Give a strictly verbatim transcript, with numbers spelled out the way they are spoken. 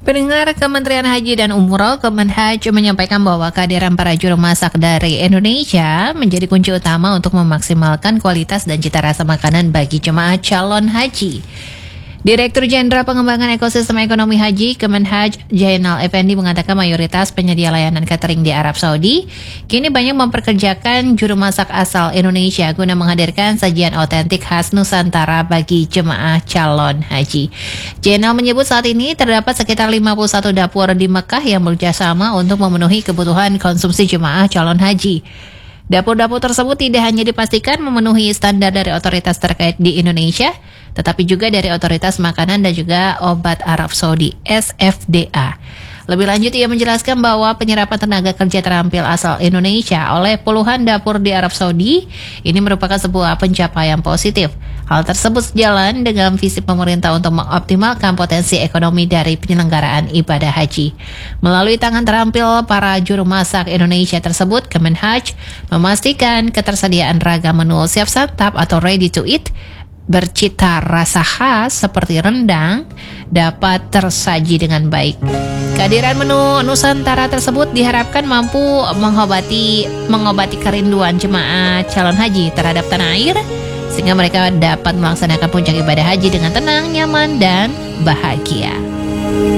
Pendengar, Kementerian Haji dan Umroh Kemenhaj menyampaikan bahwa kehadiran para juru masak dari Indonesia menjadi kunci utama untuk memaksimalkan kualitas dan cita rasa makanan bagi jemaah calon haji. Direktur Jenderal Pengembangan Ekosistem Ekonomi Haji Kemenhaj Jainal Effendi mengatakan mayoritas penyedia layanan catering di Arab Saudi kini banyak memperkerjakan juru masak asal Indonesia guna menghadirkan sajian otentik khas Nusantara bagi jemaah calon haji. Jainal menyebut saat ini terdapat sekitar lima puluh satu dapur di Mekah yang bekerjasama untuk memenuhi kebutuhan konsumsi jemaah calon haji. Dapur-dapur tersebut tidak hanya dipastikan memenuhi standar dari otoritas terkait di Indonesia, tetapi juga dari Otoritas Makanan dan juga Obat Arab Saudi (S F D A). Lebih lanjut, ia menjelaskan bahwa penyerapan tenaga kerja terampil asal Indonesia oleh puluhan dapur di Arab Saudi ini merupakan sebuah pencapaian positif. Hal tersebut sejalan dengan visi pemerintah untuk mengoptimalkan potensi ekonomi dari penyelenggaraan ibadah haji. Melalui tangan terampil para juru masak Indonesia tersebut, Kemenhaj memastikan ketersediaan ragam menu siap santap atau ready to eat bercita rasa khas seperti rendang dapat tersaji dengan baik. Kehadiran menu Nusantara tersebut diharapkan mampu mengobati mengobati kerinduan jemaah calon haji terhadap tanah air, sehingga mereka dapat melaksanakan puncak ibadah haji dengan tenang, nyaman, dan bahagia.